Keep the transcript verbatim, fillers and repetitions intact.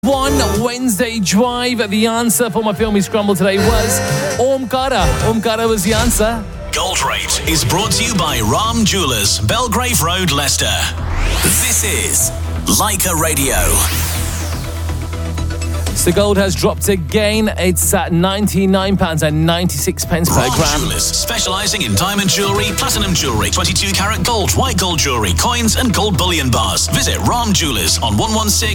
One Wednesday drive. The answer for my filmy scramble today was Omkara. Omkara was the answer. Gold Rate is brought to you by Ram Jewelers, Belgrave Road, Leicester. This is Leica Radio. So gold has dropped again. It's at ninety-nine pounds ninety-six per Ram gram. Jewelers, specialising in diamond jewellery, platinum jewellery, twenty-two carat gold, white gold jewellery, coins and gold bullion bars. Visit Ram Jewelers on one one six